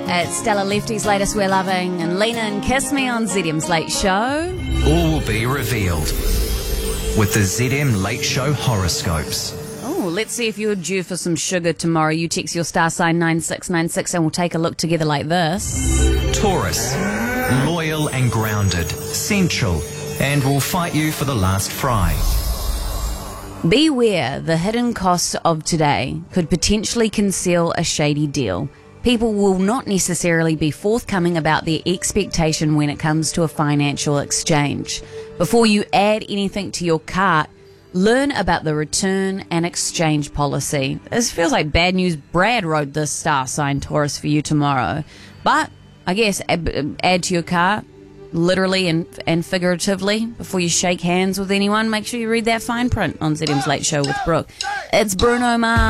It's Stella Lefty's latest We're Loving and Lean In, Kiss Me on ZM's Late Show. All will be revealed with the ZM Late Show horoscopes. Oh, let's see if you're due for some sugar tomorrow. You text your star sign 9696 and we'll take a look together like this. Taurus, loyal and grounded, central, and will fight you for the last fry. Beware, the hidden costs of today could potentially conceal a shady deal. People will not necessarily be forthcoming about their expectation when it comes to a financial exchange. Before you add anything to your cart, learn about the return and exchange policy. This feels like bad news. Brad wrote this star sign Taurus for you tomorrow. But I guess add to your cart, literally and figuratively, before you shake hands with anyone. Make sure you read that fine print on ZM's Late Show with Brooke. It's Bruno Mars.